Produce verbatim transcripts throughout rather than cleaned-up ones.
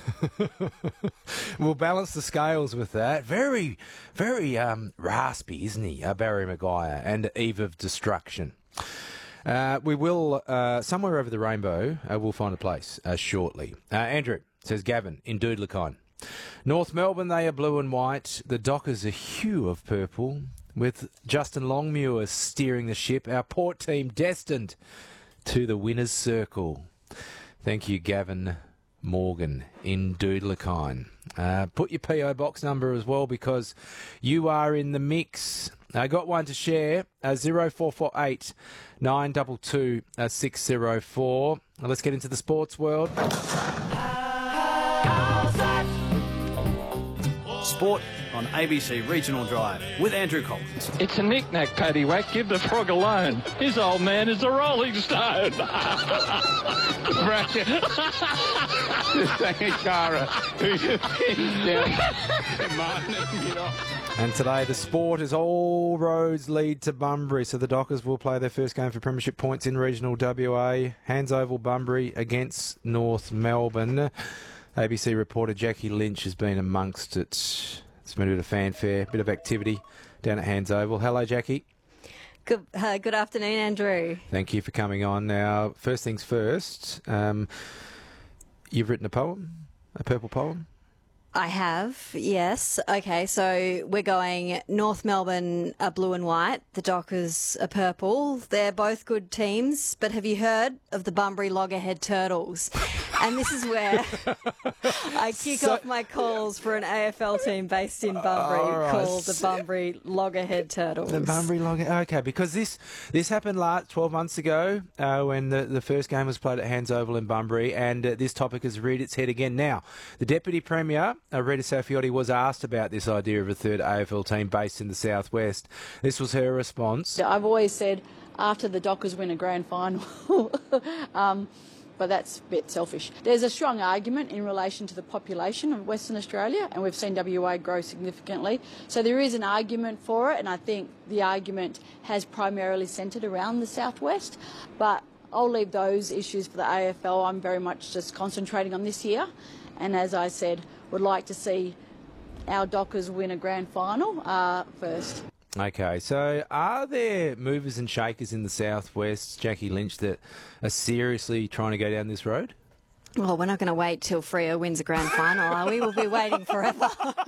We'll balance the scales with that. Very, very um, raspy, isn't he, uh, Barry Maguire, and Eve of Destruction. Uh, we will, uh, somewhere over the rainbow, uh, we'll find a place uh, shortly. Uh, Andrew, says Gavin, in Doodlacon. North Melbourne, they are blue and white. The Dockers a hue of purple, with Justin Longmuir steering the ship. Our port team destined to the winner's circle. Thank you, Gavin Morgan in Doodlacon. Uh, put your P O box number as well, because you are in the mix. I got one to share, uh, zero four four eight nine two two six zero four. Well, let's get into the sports world. Sport on A B C Regional Drive with Andrew Collins. It's a knick-knack, paddywhack. Give the frog alone. His old man is a rolling stone. Bracket. Just like a Cara who just pins down Martin and get off. And today the sport is all roads lead to Bunbury, so the Dockers will play their first game for premiership points in regional W A. Hands Oval Bunbury against North Melbourne. A B C reporter Jackie Lynch has been amongst it. It's been a bit of fanfare, bit of activity down at Hands Oval. Hello, Jackie. Good, uh, good afternoon, Andrew. Thank you for coming on. Now, first things first, um, you've written a poem, a purple poem. I have, yes. Okay, so we're going North Melbourne are blue and white, the Dockers are purple. They're both good teams, but have you heard of the Bunbury Loggerhead Turtles? And this is where I kick so, off my calls for an A F L team based in Bunbury right. called the Bunbury Loggerhead Turtles. The Bunbury Loggerhead, okay, because this this happened last twelve months ago uh, when the, the first game was played at Hands Oval in Bunbury, and uh, this topic has reared its head again. Now, the Deputy Premier, uh, Rita Safiotti, was asked about this idea of a third A F L team based in the southwest. This was her response. I've always said after the Dockers win a grand final, um, but that's a bit selfish. There's a strong argument in relation to the population of Western Australia, and we've seen W A grow significantly. So there is an argument for it, and I think the argument has primarily centred around the southwest. But I'll leave those issues for the A F L. I'm very much just concentrating on this year, and as I said, would like to see our Dockers win a grand final uh, first. Okay, so are there movers and shakers in the southwest, Jackie Lynch, that are seriously trying to go down this road? Well, we're not going to wait till Freo wins a grand final, are we? We'll be waiting forever.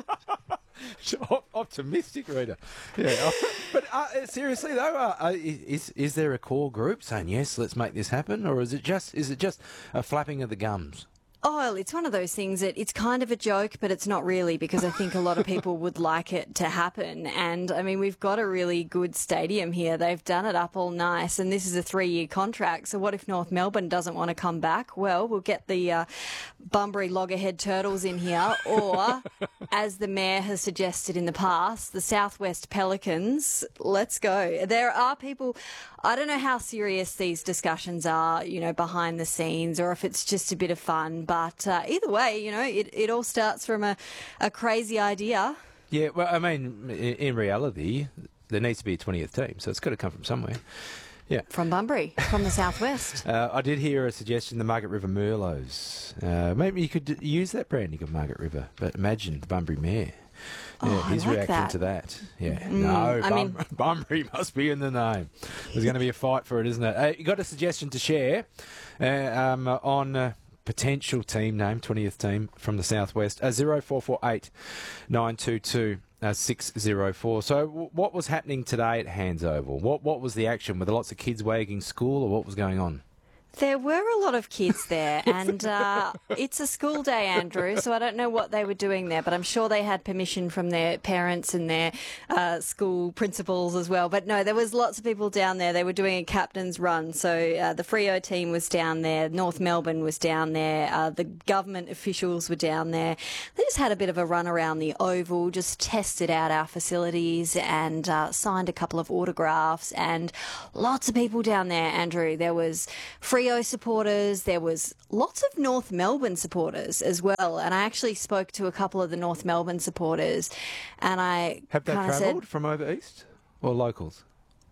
Optimistic, Rita. Yeah, but uh, seriously though, uh, is is there a core group saying yes, let's make this happen, or is it just is it just a flapping of the gums? Oh, well, it's one of those things that it's kind of a joke, but it's not really, because I think a lot of people would like it to happen. And, I mean, we've got a really good stadium here. They've done it up all nice, and this is a three-year contract. So what if North Melbourne doesn't want to come back? Well, we'll get the uh, Bunbury Loggerhead Turtles in here, or, as the Mayor has suggested in the past, the Southwest Pelicans. Let's go. There are people... I don't know how serious these discussions are, you know, behind the scenes, or if it's just a bit of fun. But uh, either way, you know, it, it all starts from a, a crazy idea. Yeah, well, I mean, in, in reality, there needs to be a twentieth team, so it's got to come from somewhere. Yeah, from Bunbury, from the southwest. uh, I did hear a suggestion, the Margaret River Merlots. Uh, maybe you could d- use that branding of Margaret River, but imagine the Bunbury Mayor. Yeah, oh, his like reaction that. to that. Yeah, mm, no, I Bum- mean... Bunbury must be in the name. There's going to be a fight for it, isn't it? Uh, you got a suggestion to share uh, um, on uh, potential team name, twentieth team from the southwest, uh, zero four four eight nine two two six zero four. So w- what was happening today at Hands Oval? What, what was the action? Were there lots of kids wagging school, or what was going on? There were a lot of kids there, and uh, it's a school day, Andrew, so I don't know what they were doing there, but I'm sure they had permission from their parents and their uh, school principals as well. But no, there was lots of people down there. They were doing a captain's run, so uh, the Freo team was down there, North Melbourne was down there, uh, the government officials were down there. They just had a bit of a run around the Oval, just tested out our facilities and uh, signed a couple of autographs, and lots of people down there, Andrew. There was Freo supporters, there was lots of North Melbourne supporters as well, and I actually spoke to a couple of the North Melbourne supporters, and I have they travelled from over east or locals?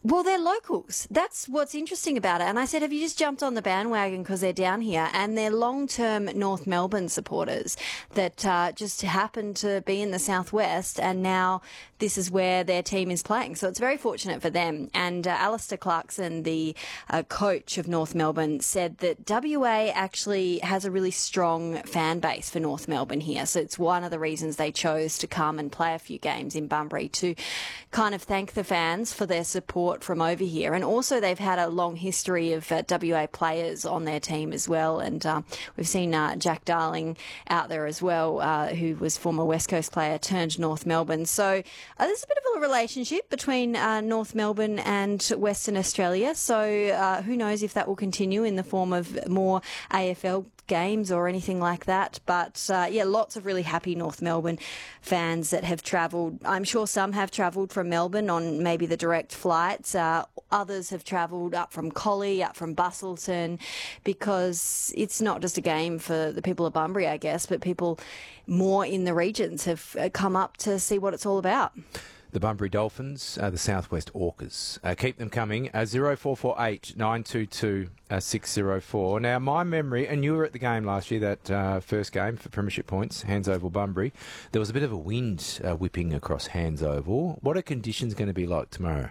Well, they're locals. That's what's interesting about it. And I said, have you just jumped on the bandwagon because they're down here? And they're long-term North Melbourne supporters that uh, just happen to be in the southwest, and now this is where their team is playing. So it's very fortunate for them. And uh, Alistair Clarkson, the uh, coach of North Melbourne, said that W A actually has a really strong fan base for North Melbourne here. So it's one of the reasons they chose to come and play a few games in Bunbury, to kind of thank the fans for their support from over here. And also they've had a long history of uh, W A players on their team as well. And uh, we've seen uh, Jack Darling out there as well, uh, who was former West Coast player turned North Melbourne. So uh, there's a bit of a relationship between uh, North Melbourne and Western Australia. So uh, who knows if that will continue in the form of more A F L games or anything like that. But uh, yeah, lots of really happy North Melbourne fans that have travelled. I'm sure some have travelled from Melbourne on maybe the direct flights. Uh, others have travelled up from Collie, up from Busselton, because it's not just a game for the people of Bunbury, I guess, but people more in the regions have come up to see what it's all about. The Bunbury Dolphins, uh, the Southwest Orcas. Uh, keep them coming. Uh, zero four four eight nine two two six zero four. Now, my memory, and you were at the game last year, that uh, first game for Premiership points, Hands Oval Bunbury. There was a bit of a wind uh, whipping across Hands Oval. What are conditions going to be like tomorrow?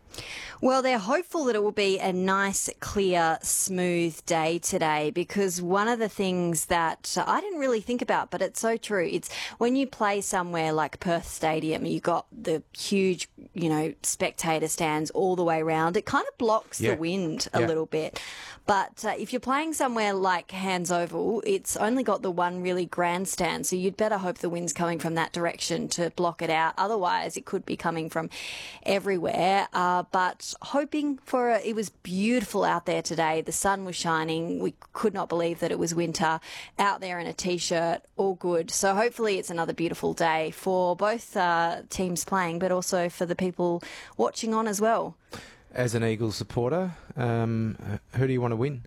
Well, they're hopeful that it will be a nice, clear, smooth day today, because one of the things that I didn't really think about, but it's so true, it's when you play somewhere like Perth Stadium, you got the huge, you know, spectator stands all the way around. It kind of blocks Yeah. the wind a Yeah. little bit. But uh, if you're playing somewhere like Hands Oval, it's only got the one really grandstand, so you'd better hope the wind's coming from that direction to block it out. Otherwise, it could be coming from everywhere. Uh, but hoping for a, it was beautiful out there today. The sun was shining. We could not believe that it was winter. Out there in a t-shirt, all good. So hopefully it's another beautiful day for both uh, teams playing, but also for the people watching on as well. As an Eagles supporter, um, who do you want to win?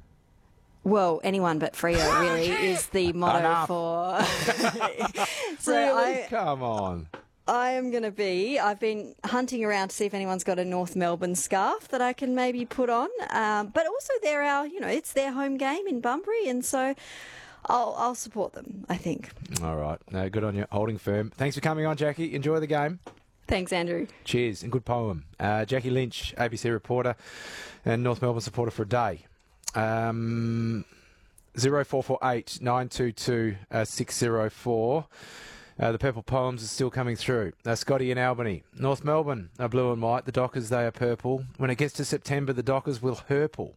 Well, anyone but Freo really is the motto Enough. for. so Really? I, Come on. I am going to be. I've been hunting around to see if anyone's got a North Melbourne scarf that I can maybe put on. Um, but also, they're our, you know, it's their home game in Bunbury, and so I'll, I'll support them, I think. All right. No, good on you. Holding firm. Thanks for coming on, Jackie. Enjoy the game. Thanks, Andrew. Cheers, and good poem. Uh, Jackie Lynch, A B C reporter and North Melbourne supporter for a day. Um, zero four four eight nine two two six zero four. Uh, the purple poems are still coming through. Uh, Scotty in Albany. North Melbourne are blue and white. The Dockers, they are purple. When it gets to September, the Dockers will hurple.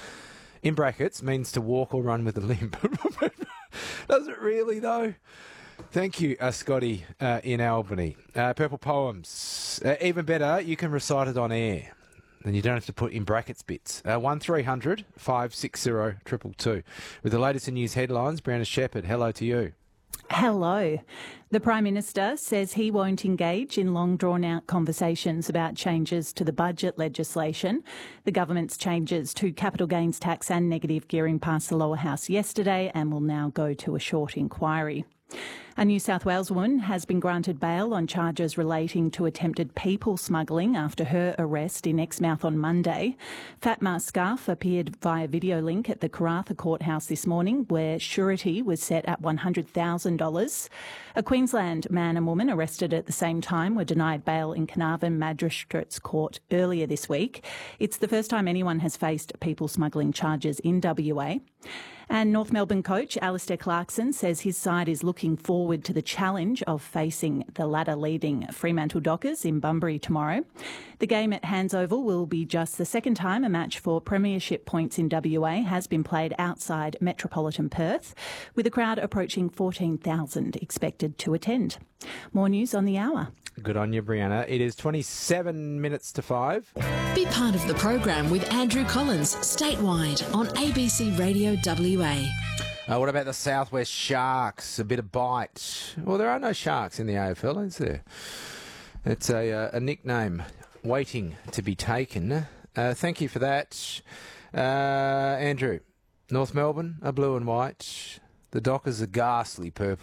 In brackets, means to walk or run with a limp. Does it really, though? Thank you, uh, Scotty uh, in Albany. Uh, purple poems. Uh, even better, you can recite it on air. And you don't have to put in brackets bits. Uh, one three hundred five six zero two two two. With the latest in news headlines, Brianna Shepherd, hello to you. Hello. The Prime Minister says he won't engage in long drawn-out conversations about changes to the budget legislation. The government's changes to capital gains tax and negative gearing passed the lower house yesterday and will now go to a short inquiry. A New South Wales woman has been granted bail on charges relating to attempted people smuggling after her arrest in Exmouth on Monday. Fatma Scarf appeared via video link at the Karratha Courthouse this morning, where surety was set at one hundred thousand dollars. A Queensland man and woman arrested at the same time were denied bail in Carnarvon Magistrates Court earlier this week. It's the first time anyone has faced people smuggling charges in W A. And North Melbourne coach Alistair Clarkson says his side is looking forward to the challenge of facing the ladder-leading Fremantle Dockers in Bunbury tomorrow. The game at Hands Oval will be just the second time a match for premiership points in W A has been played outside metropolitan Perth, with a crowd approaching fourteen thousand expected to attend. More news on the hour. Good on you, Brianna. It is twenty-seven minutes to five. Be part of the program with Andrew Collins, statewide on A B C Radio W A. Uh, what about the Southwest Sharks? A bit of bite. Well, there are no sharks in the A F L, is there? It's a, uh, a nickname waiting to be taken. Uh, thank you for that. Uh, Andrew, North Melbourne are blue and white. The Dockers are ghastly purple.